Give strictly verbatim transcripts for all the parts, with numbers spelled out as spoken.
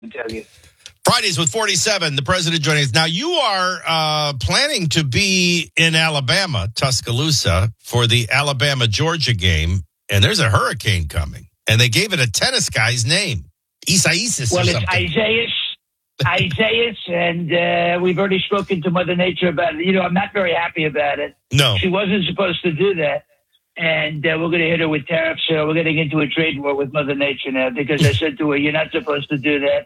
tell you. Fridays with forty-seven, the president joining us. Now, you are uh, planning to be in Alabama, Tuscaloosa, for the Alabama-Georgia game, and there's a hurricane coming. And they gave it a tennis guy's name, Isaias Well, or it's something. Isaias, Isaias, and uh, we've already spoken to Mother Nature about it. You know, I'm not very happy about it. No. She wasn't supposed to do that. And uh, we're going to hit her with tariffs. So we're getting into a trade war with Mother Nature now because I said to her, you're not supposed to do that.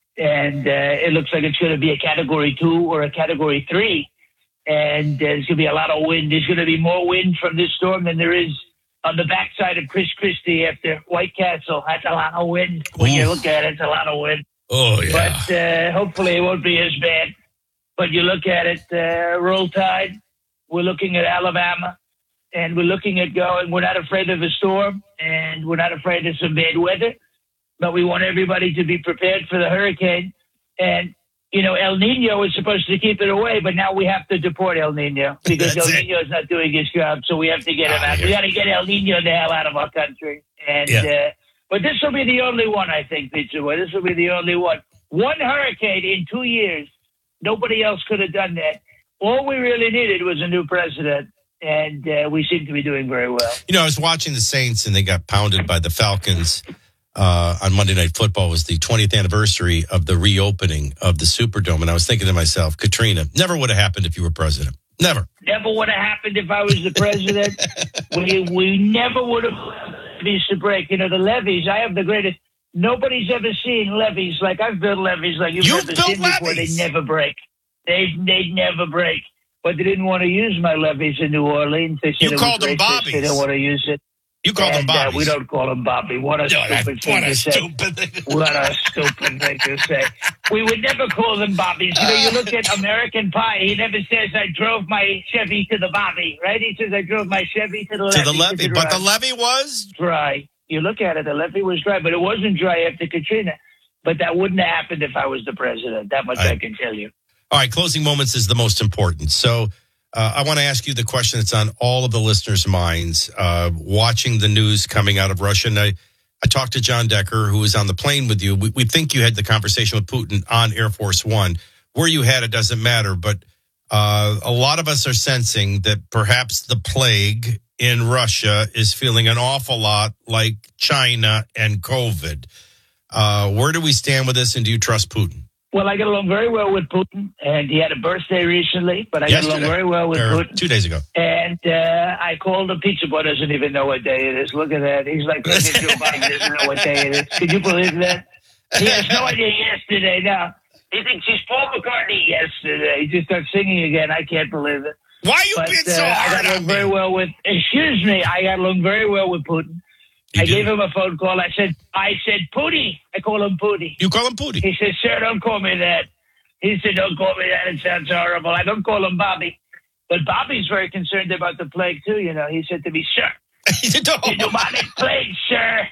And uh, it looks like it's going to be a category two or a category three. And uh, there's going to be a lot of wind. There's going to be more wind from this storm than there is on the backside of Chris Christie after White Castle. That's a lot of wind. When Oof. you look at it, it's a lot of wind. Oh, yeah. But uh, hopefully it won't be as bad. But you look at it, uh, roll tide. We're looking at Alabama. And we're looking at going, we're not afraid of a storm. And we're not afraid of some bad weather. But we want everybody to be prepared for the hurricane. And, you know, El Nino is supposed to keep it away, but now we have to deport El Nino because El Nino is not doing his job, so we have to get him out. We got to get El Nino the hell out of our country. And yeah. uh, But this will be the only one, I think, Pizza Boy. This will be the only one. One hurricane in two years. Nobody else could have done that. All we really needed was a new president. And uh, we seem to be doing very well. You know, I was watching the Saints, and they got pounded by the Falcons. Uh, on Monday Night Football was the twentieth anniversary of the reopening of the Superdome. And I was thinking to myself, Katrina, never would have happened if you were president. Never. Never would have happened if I was the president. we we never would have levies to break. You know, the levees, I have the greatest. Nobody's ever seen levees like I've built levees like you've, you've never built seen before. They never break. They they never break. But they didn't want to use my levees in New Orleans. They said you it called was them Bobbies. They didn't want to use it. You call and, them Bobbies. Uh, we don't call them Bobby. What a no, stupid what thing a to stupid say. Thing. What a stupid thing to say. We would never call them Bobbies. You know, you look at American Pie. He never says, I drove my Chevy to the Bobby, right? He says, I drove my Chevy to the levee. To the levee. To but the levee was? Dry. You look at it, the levee was dry, but it wasn't dry after Katrina. But that wouldn't have happened if I was the president. That much I, I can tell you. All right, closing moments is the most important. So uh, I want to ask you the question that's on all of the listeners' minds, uh, watching the news coming out of Russia. And I, I talked to John Decker, who was on the plane with you. We, we think you had the conversation with Putin on Air Force One. Where you had it doesn't matter, but uh, a lot of us are sensing that perhaps the plague in Russia is feeling an awful lot like China and COVID. Uh, where do we stand with this, and do you trust Putin? Well, I get along very well with Putin, and he had a birthday recently, but I Yesterday, get along very well with Putin. Two days ago. And uh, I called him. Pizza Boy doesn't even know what day it is. Look at that. He's like, Joe Biden doesn't know what day it is. Could you believe that? He has no idea yesterday now. He thinks he's Paul McCartney yesterday. He just starts singing again. I can't believe it. Why are you but, being so uh, hard I got along very well with, excuse me, I got along very well with Putin. You I did. gave him a phone call. I said, I said, Pootie. I call him Pootie. You call him Pootie? He said, sir, don't call me that. He said, don't call me that. It sounds horrible. I don't call him Bobby. But Bobby's very concerned about the plague, too, you know. He said to me, sir, the pneumonic plague, sir.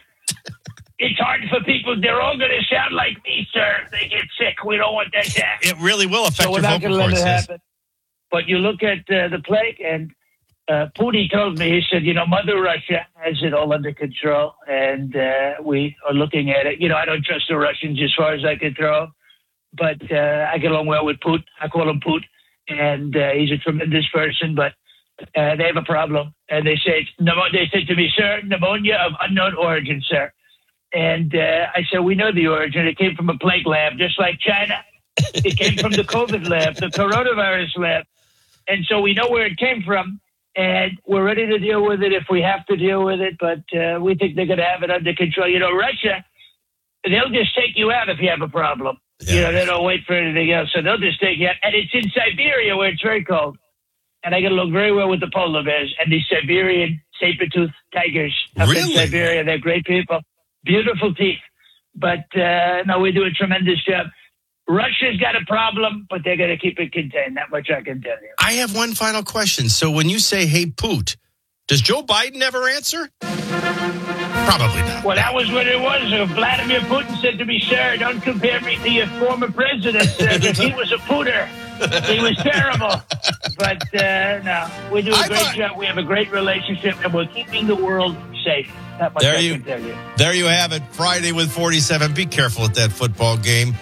It's hard for people. They're all going to sound like me, sir. They get sick. We don't want that to happen. It really will affect so your vocal cords. We're not going to let it happen. But you look at uh, the plague, and Uh, Putin told me, he said, you know, Mother Russia has it all under control, and uh, we are looking at it. You know, I don't trust the Russians as far as I can throw, but uh, I get along well with Putin. I call him Putin, and uh, he's a tremendous person, but uh, they have a problem. And they say, they said to me, sir, pneumonia of unknown origin, sir. And uh, I said, we know the origin. It came from a plague lab, just like China. It came from the COVID lab, the coronavirus lab. And so we know where it came from. And we're ready to deal with it if we have to deal with it, but uh, we think they're going to have it under control. You know, Russia, they'll just take you out if you have a problem. Yeah. You know, they don't wait for anything else, so they'll just take you out. And it's in Siberia where it's very cold. And I get along very well with the polar bears and the Siberian saber-toothed tigers up really? in Siberia. They're great people, beautiful teeth. But, uh, no, we do a tremendous job. Russia's got a problem, but they're going to keep it contained. That much I can tell you. I have one final question. So when you say, hey, Poot, does Joe Biden ever answer? Probably not. Well, that was what it was. Uh, Vladimir Putin said to me, sir, don't compare me to your former president, sir, because he was a pooter. He was terrible. but uh, no, we do a I great thought- job. We have a great relationship, and we're keeping the world safe. That much There I you- can tell you. There you have it. Friday with forty-seven. Be careful at that football game.